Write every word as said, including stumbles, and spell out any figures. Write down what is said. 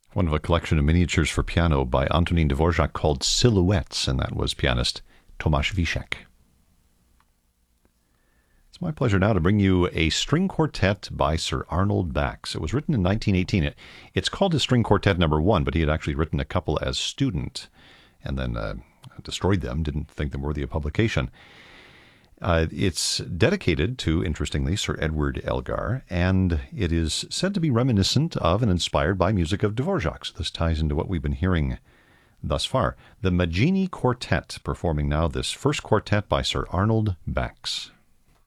One of a collection of miniatures for piano by Antonin Dvorak called Silhouettes, and that was pianist Tomasz Wischek. It's my pleasure now to bring you a string quartet by Sir Arnold Bax. It was written in nineteen eighteen. It, it's called his String Quartet Number One, but he had actually written a couple as student and then uh, destroyed them, didn't think them worthy of publication. Uh, it's dedicated to, interestingly, Sir Edward Elgar, and it is said to be reminiscent of and inspired by music of Dvorak. So this ties into what we've been hearing thus far. The Maggini Quartet, performing now this first quartet by Sir Arnold Bax.